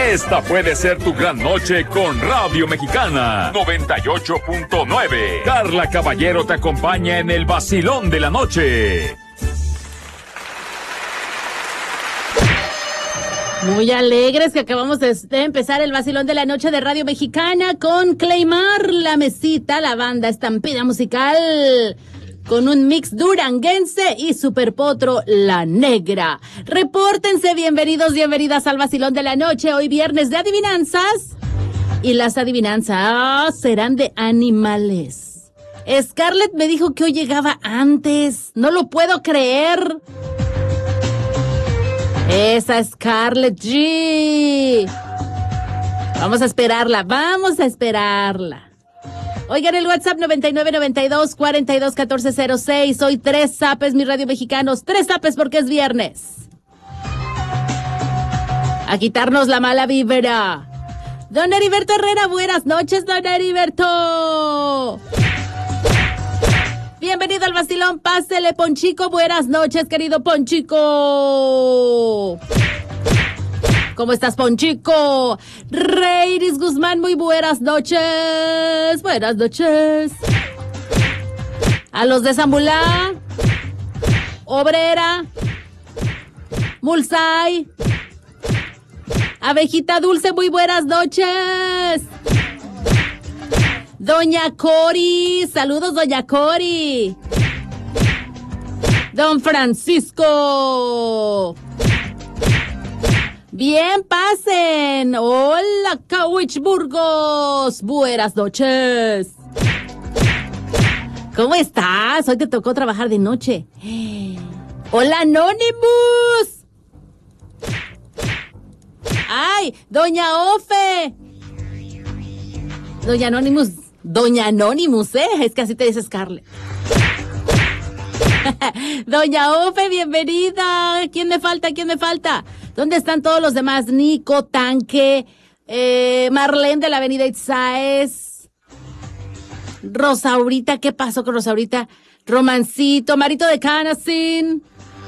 Esta puede ser tu gran noche con Radio Mexicana 98.9. Carla Caballero te acompaña en el vacilón de la noche. Muy alegres que acabamos de empezar el vacilón de la noche de Radio Mexicana con Claymar, La Mesita, la banda Estampida Musical, con un mix duranguense y Superpotro, La Negra. Repórtense, bienvenidos, bienvenidas al vacilón de la noche, hoy viernes de adivinanzas. Y las adivinanzas serán de animales. Scarlett me dijo que hoy llegaba antes, no lo puedo creer. Esa Scarlett G. Vamos a esperarla. Oigan, el WhatsApp 9992-421406. Hoy 3 zapes, mis radio mexicanos. 3 zapes porque es viernes. A quitarnos la mala vibra. Don Heriberto Herrera, buenas noches, don Heriberto. Bienvenido al vacilón, pásele, Ponchico. Buenas noches, querido Ponchico. ¿Cómo estás, Ponchico? Reiris Guzmán, muy buenas noches. Buenas noches. A los de Zambulá, Obrera, Mulsay, Abejita Dulce, muy buenas noches. Doña Cori, saludos, doña Cori. Don Francisco. Bien, pasen. Hola, Cowich Burgos. Buenas noches. ¿Cómo estás? Hoy te tocó trabajar de noche. Hola, Anonymous. Ay, doña Ofe. Doña Anonymous, es que así te dice Scarlett. Doña Ofe, bienvenida. ¿Quién me falta? ¿Dónde están todos los demás? Nico, Tanque, Marlene de la Avenida Itzáez, Rosaurita, ¿qué pasó con Rosaurita? Romancito, Marito de Canacín.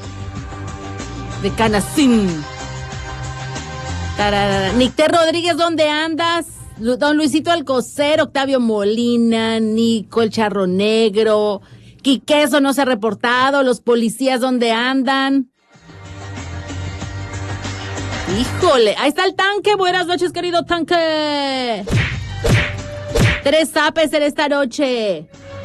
Nicté Rodríguez, ¿dónde andas? Don Luisito Alcocer, Octavio Molina, Nico, el Charro Negro, Quiqueso no se ha reportado, los policías ¿dónde andan? Híjole, ahí está el Tanque, buenas noches, querido Tanque. 3 zapes en esta noche.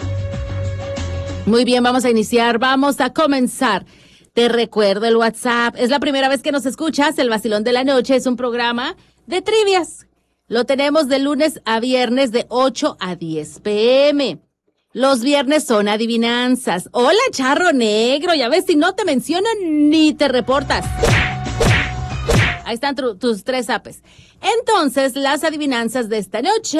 Muy bien, vamos a comenzar. Te recuerdo el WhatsApp, es la primera vez que nos escuchas, el Vacilón de la Noche es un programa de trivias. Lo tenemos de lunes a viernes de 8 a 10 p.m. Los viernes son adivinanzas. Hola, Charro Negro. Ya ves, si no te mencionan, ni te reportas. Ahí están tus 3 zapes. Entonces, las adivinanzas de esta noche.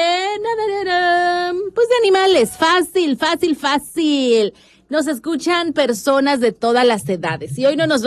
Pues de animales. Fácil. Nos escuchan personas de todas las edades. Y hoy no nos